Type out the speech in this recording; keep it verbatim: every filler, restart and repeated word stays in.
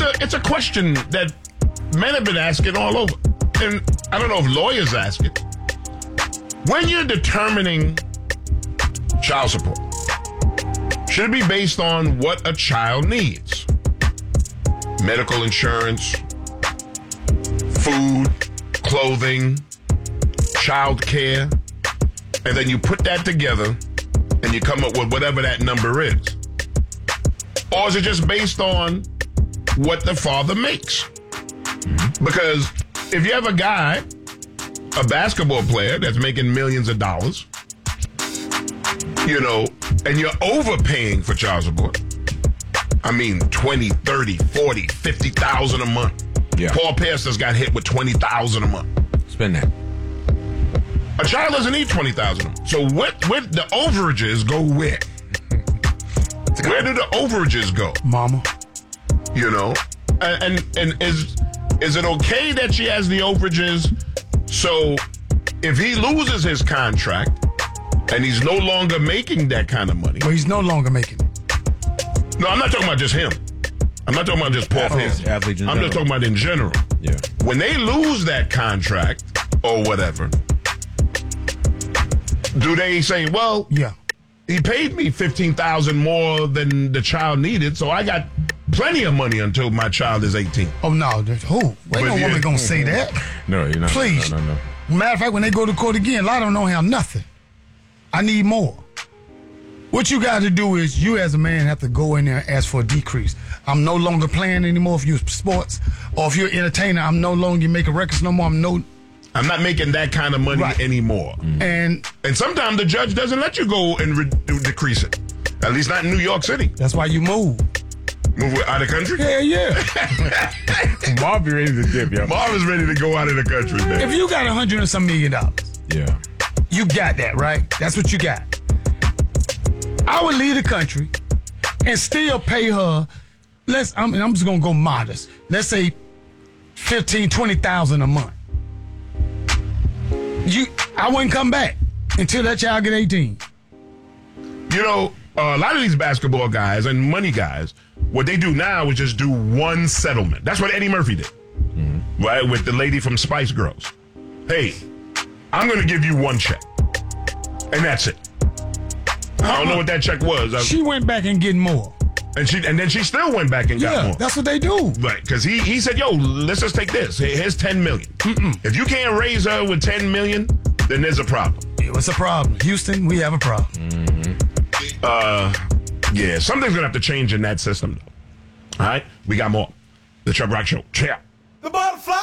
a it's a question that men have been asking all over. And I don't know if lawyers ask it. When you're determining child support, should it be based on what a child needs? Medical insurance, food, clothing, child care, and then you put that together and you come up with whatever that number is? Or is it just based on what the father makes? Mm-hmm. Because if you have a guy, a basketball player that's making millions of dollars, you know, and you're overpaying for child support, I mean, twenty, thirty, forty, fifty thousand a month. Yeah. Paul Pierce has got hit with twenty thousand a month. Spend that. A child doesn't need twenty thousand a month. So what, where the overages go where? Where do the overages go? Mama. You know? And, and and is is it okay that she has the overages? So if he loses his contract and he's no longer making that kind of money. Well, he's no longer making it. No, I'm not talking about just him. I'm not talking about just Paul Pierce. Athletes in I'm just talking about in general. Yeah. When they lose that contract or whatever, do they say, well, Yeah. he paid me fifteen thousand dollars more than the child needed, so I got plenty of money until my child is eighteen. Oh, no. there's- Who? Ain't no yeah. woman going to say that. No, you're not. Please. No, no, no. Matter of fact, when they go to court again, a lot of them don't have nothing. I need more. What you got to do is you as a man have to go in there and ask for a decrease. I'm no longer playing anymore if you're sports, or if you're an entertainer, I'm no longer making records no more. I'm no... I'm not making that kind of money Right. anymore. Mm. And and sometimes the judge doesn't let you go and re- decrease it. At least not in New York City. That's why you move. Move out of the country? Hell yeah. Marv be ready to dip, yo. Marv is ready to go out of the country, man. If you got a hundred and some million dollars, Yeah. you got that, right? That's what you got. I would leave the country and still pay her, let's, I'm, I'm just going to go modest. Let's say fifteen, twenty thousand a month. You, I wouldn't come back until that child get eighteen. You know, uh, a lot of these basketball guys and money guys, what they do now is just do one settlement. That's what Eddie Murphy did, mm-hmm. right? With the lady from Spice Girls. Hey, I'm going to give you one check, and that's it. I don't know what that check was. I, She went back and get more. and she and then she still went back and got Yeah, more. that's what they do. Right, because he, he said, yo, let's just take this. Here- Here's ten million dollars. Mm-mm. If you can't raise her with ten million dollars, then there's a problem. What's the problem? Houston, we have a problem. Uh, yeah, something's going to have to change in that system, though. All right? We got more. The Chubb Rock Show. Check. The butterfly